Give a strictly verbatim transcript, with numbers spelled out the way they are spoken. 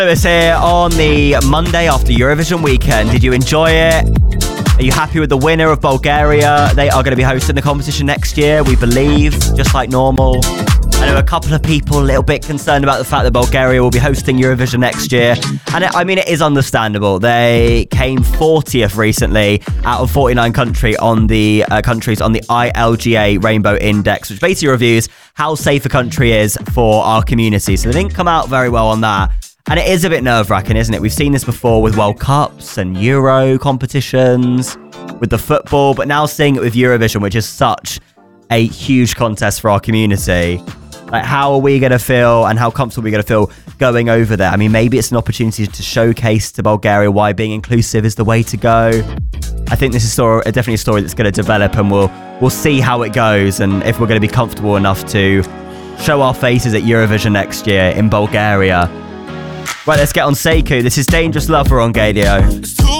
It's here on the Monday after Eurovision weekend. Did you enjoy it? Are you happy with the winner of Bulgaria? They are going to be hosting the competition next year, we believe, just like normal. I know a couple of people a little bit concerned about the fact that Bulgaria will be hosting Eurovision next year. And it, I mean, it is understandable. They came fortieth recently out of forty-nine country on the uh, countries on the I L G A Rainbow Index, which basically reviews how safe a country is for our community. So they didn't come out very well on that. And it is a bit nerve-wracking, isn't it? We've seen this before with World Cups and Euro competitions, with the football, but now seeing it with Eurovision, which is such a huge contest for our community. Like, how are we going to feel and how comfortable are we going to feel going over there? I mean, maybe it's an opportunity to showcase to Bulgaria why being inclusive is the way to go. I think this is sort of, definitely a story that's going to develop, and we'll we'll see how it goes and if we're going to be comfortable enough to show our faces at Eurovision next year in Bulgaria. Right, let's get on Sekou. This is Dangerous Lover on Gadio.